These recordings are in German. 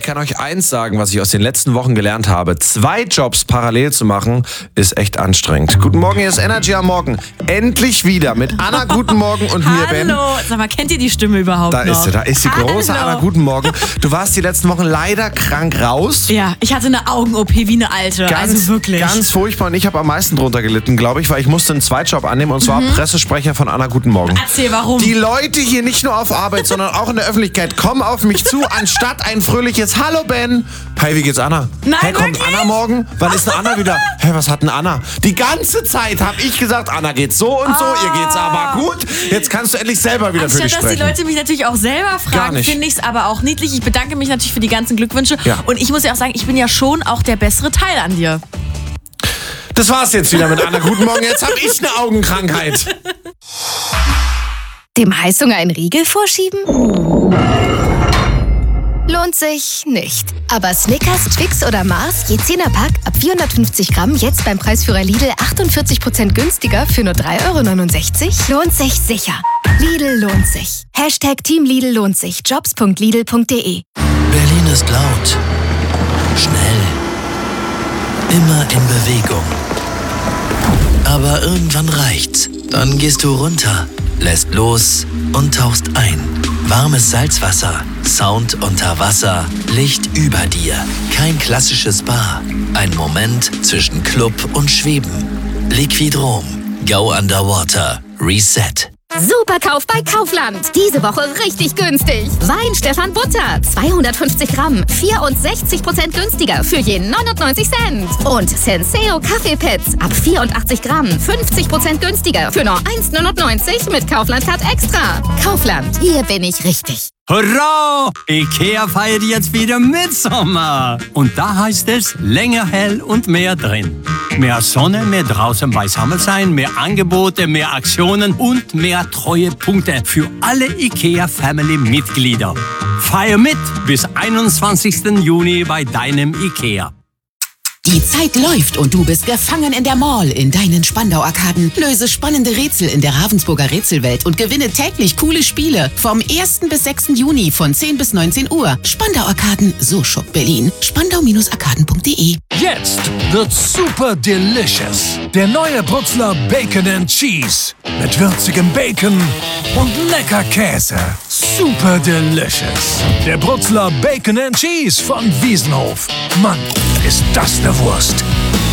kann euch eins sagen, was ich aus den letzten Wochen gelernt habe. 2 Jobs parallel zu machen, ist echt anstrengend. Guten Morgen, hier ist Energy am Morgen. Endlich wieder mit Anna, guten Morgen und mir, Ben. Hallo, sag mal, kennt ihr die Stimme überhaupt noch? Da ist sie, große Anna, guten Morgen. Du warst die letzten Wochen leider krank raus. Ja, ich hatte eine Augen-OP wie eine alte, also wirklich. Ganz furchtbar und ich habe am meisten drunter gelitten, glaube ich, weil ich musste einen Zweitjob annehmen und zwar Pressesprecher von Anna, guten Morgen. Erzähl, warum? Die Leute hier nicht nur auf Arbeit, sondern auch in der Öffentlichkeit kommen auf mich zu, anstatt ein fröhliches Hallo Ben. Hey, wie geht's Anna? Nein, hey, kommt wirklich? Anna morgen? Wann ist denn Anna wieder? Hey, was hat denn Anna? Die ganze Zeit habe ich gesagt, Anna geht's so und so, ihr geht's aber gut. Jetzt kannst du endlich selber wieder für dich sprechen. Dass die Leute mich natürlich auch selber fragen, finde ich es aber auch niedlich. Ich bedanke mich natürlich für die ganzen Glückwünsche. Ja. Und ich muss ja auch sagen, ich bin ja schon auch der bessere Teil an dir. Das war's jetzt wieder mit Anna. Guten Morgen, jetzt habe ich eine Augenkrankheit. Dem Heißhunger einen Riegel vorschieben? Lohnt sich nicht. Aber Snickers, Twix oder Mars, je 10er Pack, ab 450 Gramm, jetzt beim Preisführer Lidl 48% günstiger für nur 3,69 €? Lohnt sich sicher. Lidl lohnt sich. Team Lidl lohnt sich. Jobs.lidl.de. Berlin ist laut. Schnell. Immer in Bewegung. Aber irgendwann reicht's. Dann gehst du runter, lässt los und tauchst ein. Warmes Salzwasser, Sound unter Wasser, Licht über dir. Kein klassisches Spa. Ein Moment zwischen Club und Schweben. Liquidrom. Go Underwater. Reset. Superkauf bei Kaufland. Diese Woche richtig günstig. Wein Stefan Butter, 250 Gramm, 64% günstiger für je 99 Cent. Und Senseo Kaffeepads ab 84 Gramm, 50% günstiger für nur 1,99 mit Kaufland Card Extra. Kaufland, hier bin ich richtig. Hurra! IKEA feiert jetzt wieder Mitsommer. Und da heißt es länger hell und mehr drin. Mehr Sonne, mehr draußen beisammen sein, mehr Angebote, mehr Aktionen und mehr Treuepunkte für alle IKEA-Family-Mitglieder. Feier mit bis 21. Juni bei deinem IKEA. Die Zeit läuft und du bist gefangen in der Mall, in deinen Spandau-Arkaden. Löse spannende Rätsel in der Ravensburger Rätselwelt und gewinne täglich coole Spiele. Vom 1. bis 6. Juni von 10 bis 19 Uhr. Spandau-Arkaden, so shoppt Berlin. Spandau-arkaden.de. Jetzt wird's super delicious. Der neue Brutzler Bacon and Cheese. Mit würzigem Bacon und lecker Käse. Super delicious. Der Brutzler Bacon and Cheese von Wiesenhof. Mann, ist das eine Wurst.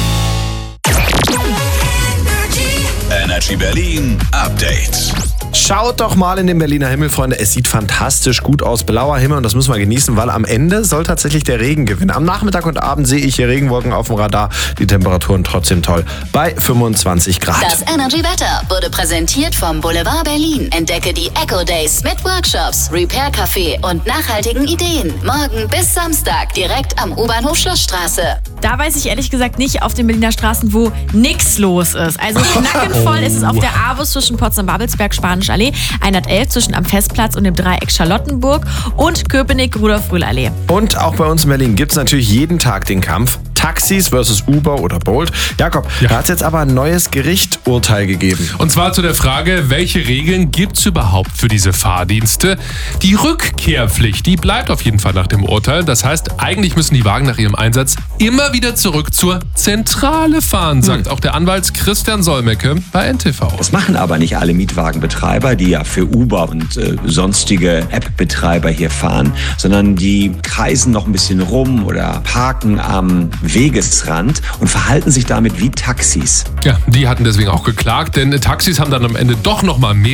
Energy Berlin Update. Schaut doch mal in den Berliner Himmel, Freunde. Es sieht fantastisch gut aus. Blauer Himmel und das müssen wir genießen, weil am Ende soll tatsächlich der Regen gewinnen. Am Nachmittag und Abend sehe ich hier Regenwolken auf dem Radar. Die Temperaturen trotzdem toll. Bei 25 Grad. Das Energy-Wetter wurde präsentiert vom Boulevard Berlin. Entdecke die Eco Days mit Workshops, Repair-Café und nachhaltigen Ideen. Morgen bis Samstag direkt am U-Bahnhof Schlossstraße. Da weiß ich ehrlich gesagt nicht auf den Berliner Straßen, wo nix los ist. Also knackenvoll ist es auf der AWUS zwischen Potsdam-Babelsberg, Spanische Allee, 111 zwischen am Festplatz und dem Dreieck Charlottenburg und Köpenick-Rudolf-Rühl-Allee. Und auch bei uns in Berlin gibt es natürlich jeden Tag den Kampf Taxis versus Uber oder Bolt. Jakob, da hat es jetzt aber ein neues Gerichtsurteil gegeben. Und zwar zu der Frage, welche Regeln gibt es überhaupt für diese Fahrdienste? Die Rückkehrpflicht, die bleibt auf jeden Fall nach dem Urteil. Das heißt, eigentlich müssen die Wagen nach ihrem Einsatz immer wieder zurück zur Zentrale fahren, sagt auch der Anwalt Christian Solmecke bei NTV. Das machen aber nicht alle Mietwagenbetreiber, die ja für Uber und sonstige App-Betreiber hier fahren, sondern die kreisen noch ein bisschen rum oder parken am Wegesrand und verhalten sich damit wie Taxis. Ja, die hatten deswegen auch geklagt, denn Taxis haben dann am Ende doch noch mal mehr